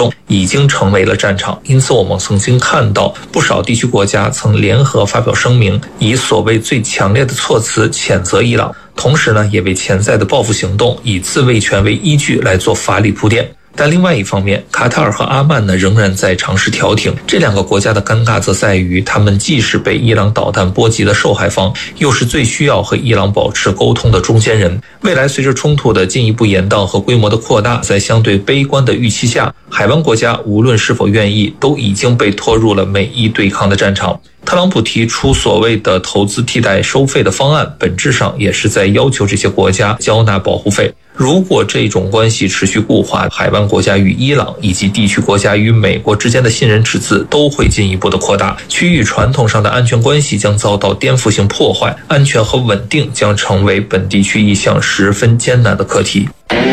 动已经成为了战场。因此我们曾经看到不少地区国家曾联合发表声明，以所谓最强烈的措辞谴责伊朗，同时呢，也为潜在的报复行动以自卫权为依据来做法理铺垫。但另外一方面，卡塔尔和阿曼呢仍然在尝试调停。这两个国家的尴尬则在于，他们既是被伊朗导弹波及的受害方，又是最需要和伊朗保持沟通的中间人。未来随着冲突的进一步延宕和规模的扩大，在相对悲观的预期下，海湾国家无论是否愿意，都已经被拖入了美伊对抗的战场。特朗普提出所谓的投资替代收费的方案，本质上也是在要求这些国家交纳保护费。如果这种关系持续固化，海湾国家与伊朗以及地区国家与美国之间的信任赤字都会进一步的扩大，区域传统上的安全关系将遭到颠覆性破坏，安全和稳定将成为本地区一项十分艰难的课题。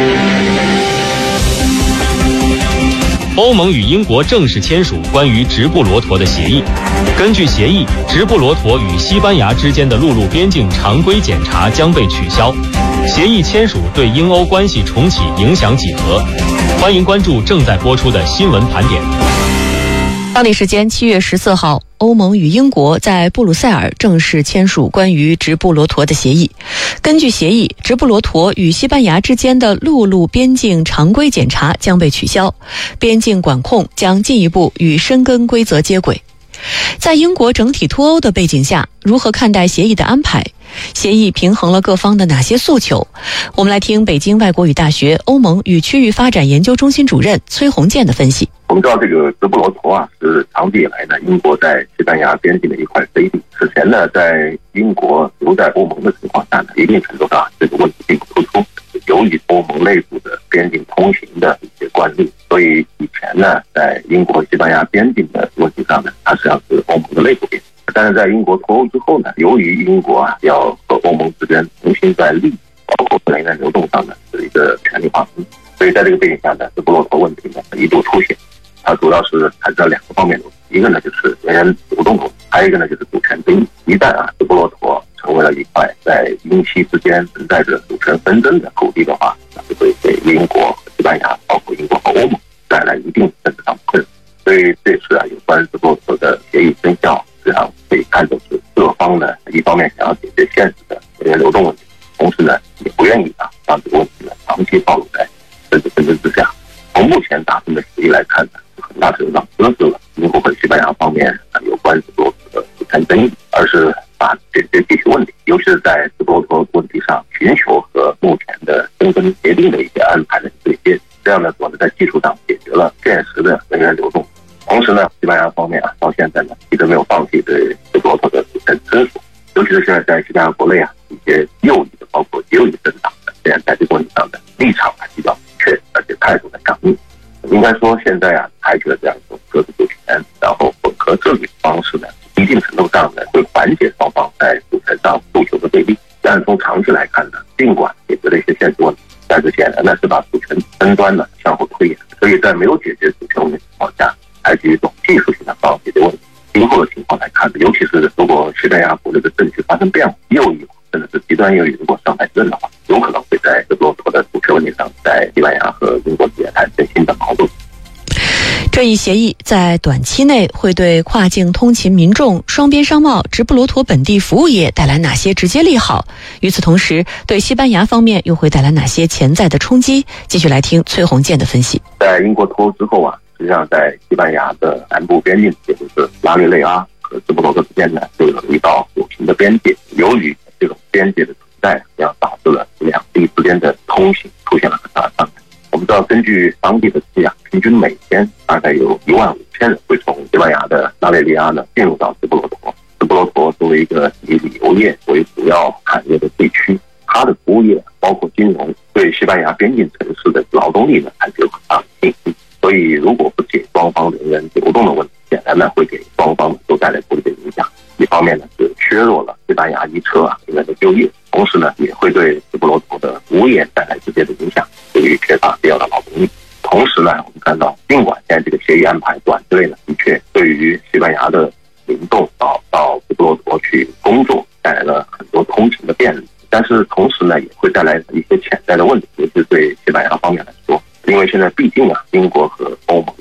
欧盟与英国正式签署关于直布罗陀的协议。根据协议，直布罗陀与西班牙之间的陆路边境常规检查将被取消。协议签署对英欧关系重启影响几何？欢迎关注正在播出的新闻盘点。 当地时间7月14号，欧盟与英国在布鲁塞尔正式签署关于直布罗陀的协议。根据协议，直布罗陀与西班牙之间的陆路边境常规检查将被取消，边境管控将进一步与申根规则接轨。在英国整体脱欧的背景下，如何看待协议的安排？协议平衡了各方的哪些诉求？我们来听北京外国语大学欧盟与区域发展研究中心主任崔洪建的分析。 我们知道这个直布罗陀是长期以来呢英国在西班牙边境的一块飞地。此前呢，在英国留在欧盟的情况下呢，一定程度上这个问题并不突出。由于欧盟内部的边境通行的一些惯例，所以以前呢，在英国和西班牙边境的问题上呢，它实际上是欧盟的内部边境。但是在英国脱欧之后呢，由于英国要和欧盟之间重新在利益包括人员流动上呢是一个权力划分，所以在这个背景下呢，直布罗陀问题呢一度凸显。它主要是谈到两个方面的问题，一个呢就是人员流动的问题，还有一个呢就是主权争议。一旦直布罗陀成为了一块在英西之间存在着主权纷争的土地的话，那就会给英国和西班牙，包括英国和欧盟带来一定政治上的困扰。所以这次有关直布罗陀的协议生效，实际上可以看作是各方呢一方面想要解决现实的人员流动问题，同时呢也不愿意让这个问题呢长期暴露在政治纷争之下。从目前达成的协议来看呢，很大程度上搁置了英国和西班牙方面有关直布罗陀的主权争议，而是把解决地区问题，尤其是在直布罗陀问题上寻求和目前的申根协定的一些安排的对接，这样呢，在技术上解决了现实的人员流动。同时呢，西班牙方面到现在呢一直没有放弃对直布罗陀的主权申诉，尤其是现在在西班牙国内一些右翼的，包括极右翼政党的，现在在这个问题上的立场比较明确，而且态度的强硬。应该说现在采取了这样一种各自主权，然后混合治理的方式呢，一定程度上呢会缓解双方在主权上诉求的对立。但是从长期来看呢，尽管解决了一些现实问题，但是显然呢是把主权争端呢向后推延。所以在没有解决主权问题的情况下，采取一种技术性的方式解决问题。今后的情况来看，尤其是如果西班牙国内的政局发生变化，右翼甚至是极端右翼如果上台执政的话，有可能会在直布罗陀的主权问题上，在西班牙和英国之间产生新的矛盾。 这一协议在短期内会对跨境通勤民众、双边商贸、直布罗陀本地服务业带来哪些直接利好？与此同时，对西班牙方面又会带来哪些潜在的冲击？继续来听崔洪建的分析。 在英国脱欧之后实际上在西班牙的南部边境，也就是拉涅雷阿和直布罗陀之间呢，就有一道有形的边界。由于这种边界的存在，实际上导致了两地之间的通行出现了很大的障碍。我们知道，根据当地的资料，平均每天大概有15000人会从西班牙的拉涅利阿呢进入到直布罗陀。直布罗陀作为一个以旅游业为主要产业的地区，它的服务业包括金融，对西班牙边境城市的劳动力呢还是有很大的吸引力。所以，如果不解双方人员流动的问题，显然呢会给双方都带来不利的影响。一方面呢是削弱了西班牙移车人员的就业，同时呢也会对直布罗陀的服务业带来直接的影响，对于缺乏必要的劳动力。同时呢，我们看到，尽管现在这个协议安排短之内呢，的确对于西班牙的民众到直布罗陀去工作带来了很多通勤的便利，但是同时呢也会带来一些潜在的问题，尤其是对西班牙方面来说，因为现在毕竟英国和欧盟